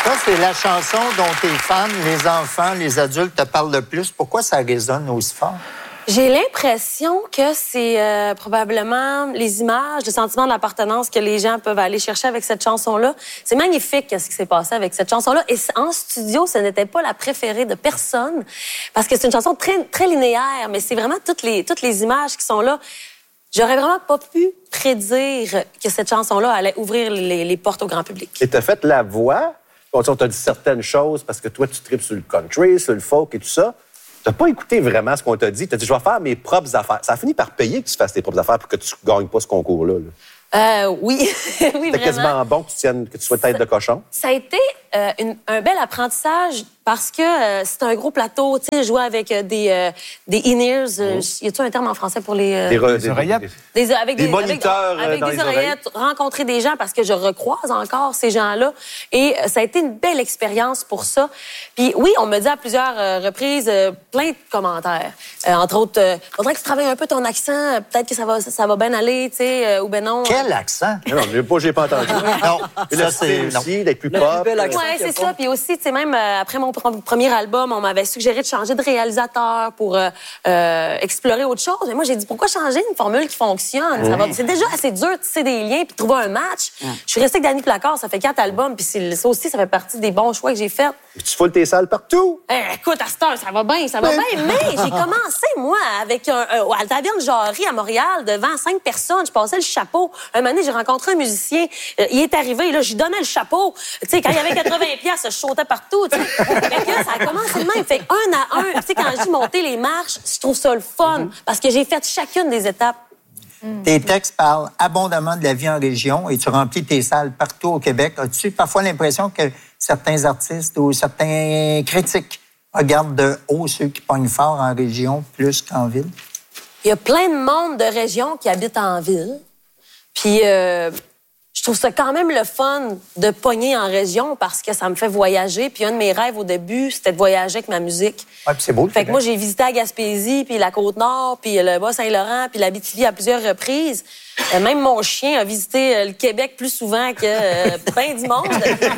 Ça, c'est la chanson dont tes fans, les enfants, les adultes te parlent le plus. Pourquoi ça résonne aussi fort? J'ai l'impression que c'est probablement les images, le sentiment d'appartenance que les gens peuvent aller chercher avec cette chanson-là. C'est magnifique ce qui s'est passé avec cette chanson-là. Et en studio, ce n'était pas la préférée de personne parce que c'est une chanson très, très linéaire, mais c'est vraiment toutes les images qui sont là. J'aurais vraiment pas pu prédire que cette chanson-là allait ouvrir les portes au grand public. Et t'as fait la voix. On t'a dit certaines choses parce que toi, tu tripes sur le country, sur le folk et tout ça. T'as pas écouté vraiment ce qu'on t'a dit. T'as dit, je vais faire mes propres affaires. Ça a fini par payer que tu fasses tes propres affaires pour que tu gagnes pas ce concours-là. Oui. Oui, C'était quasiment bon que tu sois tête de cochon. Ça a été un bel apprentissage parce que c'est un gros plateau. Tu sais, jouer avec des in-ears. Y a-t-il un terme en français pour les... Des oreillettes? Avec des moniteurs avec des oreillettes. Rencontrer des gens parce que je recroise encore ces gens-là. Et ça a été une belle expérience pour ça. Puis oui, on me dit à plusieurs reprises plein de commentaires. Entre autres, faudrait que tu travailles un peu ton accent. Peut-être que ça va bien aller, tu sais, ou ben non. Quel accent? Non, j'ai pas entendu. Non, et là, c'est aussi d'être plus pop. Oui, c'est ça. Puis aussi, tu sais, même après mon premier album, on m'avait suggéré de changer de réalisateur pour explorer autre chose. Mais moi, j'ai dit, pourquoi changer une formule qui fonctionne? C'est déjà assez dur de tisser des liens puis de trouver un match. Je suis restée avec Danny Placard, ça fait 4 albums, puis ça aussi, ça fait partie des bons choix que j'ai faits. Tu foules tes salles partout. Écoute, à cette heure, ça va bien. Mais j'ai commencé, moi, avec à la Taverne Jarry à Montréal, devant 5 personnes. Je passais le chapeau. Un moment donné, j'ai rencontré un musicien. Il est arrivé, là, j'y donnais le chapeau. Tu sais, quand il y avait 80$, je sautais partout, tu sais. Fait que ça a commencé de même. Fait un à un, tu sais, quand je dis monter les marches, je trouve ça le fun. Parce que j'ai fait chacune des étapes. Tes textes parlent abondamment de la vie en région et tu remplis tes salles partout au Québec. As-tu parfois l'impression que certains artistes ou certains critiques regardent de haut ceux qui pognent fort en région plus qu'en ville? Il y a plein de monde de régions qui habitent en ville. Puis je trouve ça quand même le fun de pogner en région parce que ça me fait voyager. Puis un de mes rêves au début, c'était de voyager avec ma musique. Oui, puis c'est beau. Fait que moi, j'ai visité la Gaspésie, puis la Côte-Nord, puis le Bas-Saint-Laurent, puis l'Abitibi à plusieurs reprises. Même mon chien a visité le Québec plus souvent que plein du monde.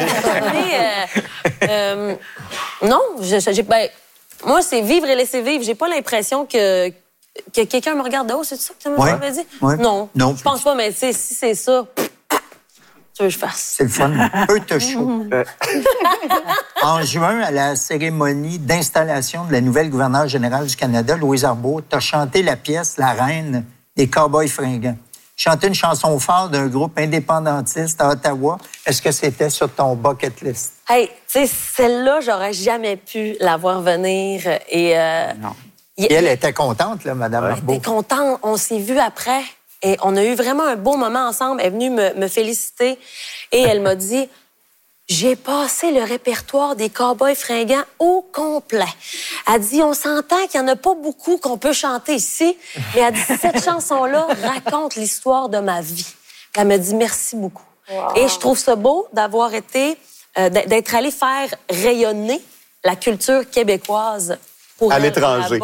Mais non, moi, c'est vivre et laisser vivre. J'ai pas l'impression que quelqu'un me regarde de haut, c'est ça que tu m'avais dit? Ouais. Non, je pense pas, mais tu sais, si c'est ça, tu veux que je fasse. C'est le fun. Peu te chaud. En juin, à la cérémonie d'installation de la nouvelle gouverneure générale du Canada, Louise Arbour, tu as chanté la pièce La Reine des Cowboys fringants. Chanter une chanson phare d'un groupe indépendantiste à Ottawa, est-ce que c'était sur ton bucket list? Hey, tu sais, celle-là, j'aurais jamais pu la voir venir. Et, non. Et elle était contente, là, Mme Arbour. Elle était contente. On s'est vus après. Et on a eu vraiment un beau moment ensemble. Elle est venue me féliciter et elle m'a dit « J'ai passé le répertoire des Cowboys fringants au complet. » Elle dit « On s'entend qu'il n'y en a pas beaucoup qu'on peut chanter ici, mais elle dit « Cette chanson-là raconte l'histoire de ma vie. » Elle me dit « Merci beaucoup. Wow. » Et je trouve ça beau d'avoir été, d'être allé faire rayonner la culture québécoise pour à l'étranger.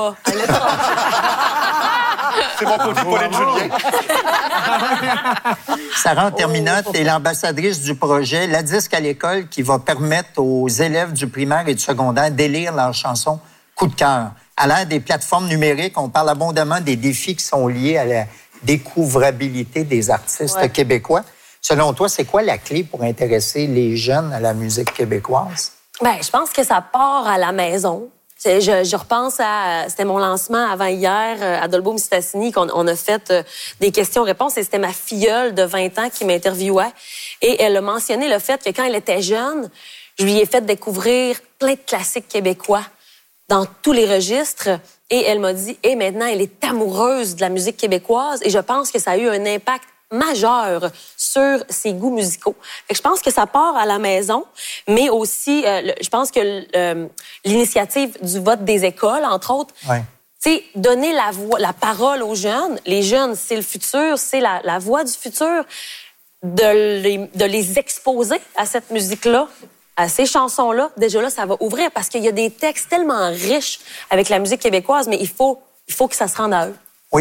C'est mon côté Pauline Julien. Sarah, en terminant, tu es l'ambassadrice du projet La Disque à l'école qui va permettre aux élèves du primaire et du secondaire d'élire leurs chansons coup de cœur. À l'ère des plateformes numériques, on parle abondamment des défis qui sont liés à la découvrabilité des artistes québécois. Selon toi, c'est quoi la clé pour intéresser les jeunes à la musique québécoise? Bien, je pense que ça part à la maison. Je repense à... C'était mon lancement avant hier à Dolbeau-Mistassini qu'on a fait des questions-réponses et c'était ma filleule de 20 ans qui m'interviewait. Et elle a mentionné le fait que quand elle était jeune, je lui ai fait découvrir plein de classiques québécois dans tous les registres. Et elle m'a dit, et maintenant, elle est amoureuse de la musique québécoise et je pense que ça a eu un impact majeur sur ses goûts musicaux. Fait que je pense que ça part à la maison, mais aussi, je pense que l'initiative du vote des écoles, entre autres, tu sais, donner la parole aux jeunes. Les jeunes, c'est le futur, c'est la voix du futur. De les exposer à cette musique-là, à ces chansons-là, déjà là, ça va ouvrir parce qu'il y a des textes tellement riches avec la musique québécoise, mais il faut que ça se rende à eux. Oui.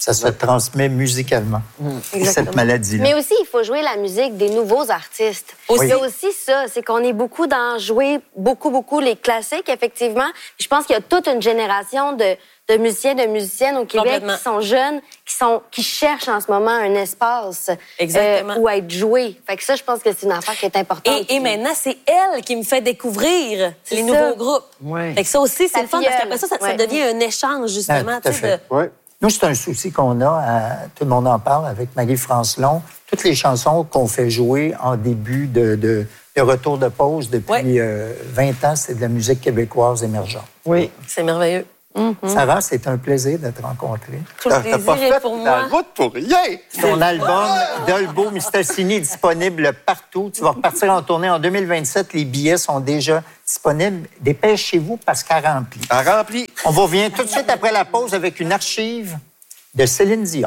Ça se transmet musicalement, cette maladie-là. Mais aussi, il faut jouer la musique des nouveaux artistes. Aussi. Il y a aussi ça, c'est qu'on est beaucoup dans jouer beaucoup les classiques, effectivement. Je pense qu'il y a toute une génération de musiciens, de musiciennes au Québec qui sont jeunes, qui cherchent en ce moment un espace où être joués. Fait que ça, je pense que c'est une affaire qui est importante. Et maintenant, c'est elle qui me fait découvrir les nouveaux groupes. Ouais. Fait que ça aussi, c'est le fun, parce qu'après ça devient un échange, justement. Tout à fait. Nous, c'est un souci qu'on a, tout le monde en parle, avec Marie-France Long. Toutes les chansons qu'on fait jouer en début de retour de pause depuis 20 ans, c'est de la musique québécoise émergente. Oui. C'est merveilleux. Sarah, c'est un plaisir de te rencontrer. Tout le plaisir est pour moi. La route pour rien! Ton album Dolbeau Mistassini est disponible partout. Tu vas repartir en tournée en 2027. Les billets sont déjà disponibles. Dépêchez-vous parce qu'elle remplit. Elle remplit. On vous revient tout de suite après la pause avec une archive de Céline Dion.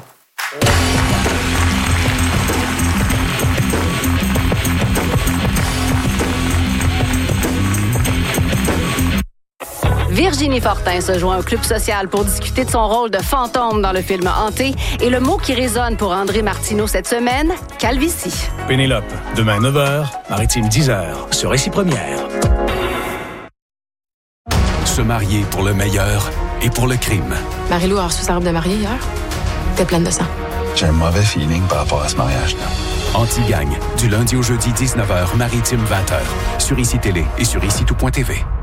Virginie Fortin se joint au Club social pour discuter de son rôle de fantôme dans le film Hanté. Et le mot qui résonne pour André Martineau cette semaine, calvitie. Pénélope, demain 9h, Maritime 10h, sur Récit Première. Se marier pour le meilleur et pour le crime. Marie-Lou a reçu sa robe de mariée hier. T'es pleine de sang. J'ai un mauvais feeling par rapport à ce mariage-là. Anti-Gang, du lundi au jeudi 19h, Maritime 20h, sur ICI Télé et sur ICI-Tout.tv.